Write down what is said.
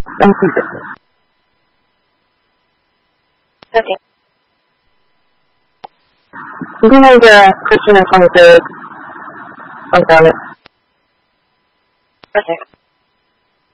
Thank you. Okay. You can have the question from the